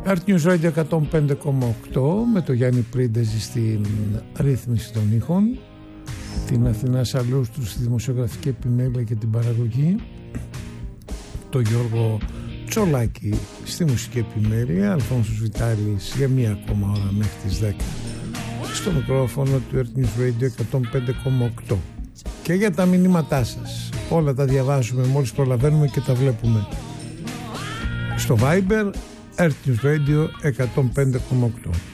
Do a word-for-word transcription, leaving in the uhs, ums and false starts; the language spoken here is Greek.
Earth News Radio εκατόν πέντε κόμμα οκτώ με το Γιάννη Πρίντεζη στην ρύθμιση των ήχων, την Αθηνά Σαλούστρου στη δημοσιογραφική επιμέλεια και την παραγωγή, το Γιώργο Τσολάκη στη μουσική επιμέλεια, Αλφόνσος Βιτάλης για μία ακόμα ώρα μέχρι τις δέκα στο μικρόφωνο του Earth News Radio εκατόν πέντε κόμμα οκτώ. Και για τα μηνύματά σας, όλα τα διαβάζουμε μόλις προλαβαίνουμε και τα βλέπουμε στο Viber Earth News Radio εκατόν πέντε κόμμα οκτώ.